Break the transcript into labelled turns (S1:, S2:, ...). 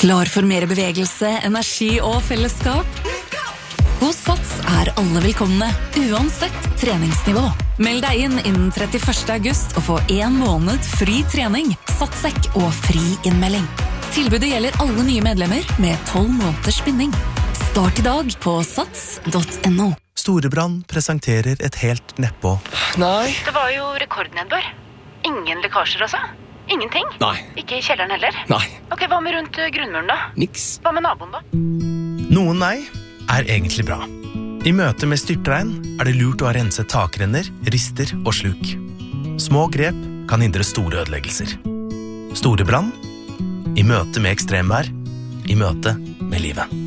S1: Klar for mer bevegelse, energi og fellesskap? Hos Sats alle velkomne, uansett treningsnivå. Meld deg inn innen 31. august og få 1 måned fri trening, satssekk og fri innmelding. Tilbudet gjelder alle nye medlemmer med 12 måneders binding. Start i dag på sats.no.
S2: Storebrand presenterer et helt nedpå.
S3: Nei.
S4: Det var jo rekordnedbør. Ingen lekkasjer altså? Ingenting?
S3: Nei.
S4: Ikke i kjelleren heller?
S3: Nei.
S4: Ok, hva med rundt grunnmuren da?
S3: Niks.
S4: Hva med naboen da?
S2: Noen nei egentlig bra. I møte med styrtregn det lurt å ha renset takrenner, rister og sluk. Små grep kan hindre store ødeleggelser. Storebrand, i møte med ekstremvær, i møte med livet.